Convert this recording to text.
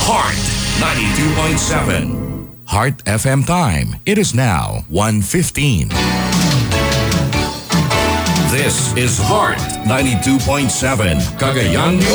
Heart 92.7. Heart FM time. It is now 1:15. This is Heart 92.7, Cagayan de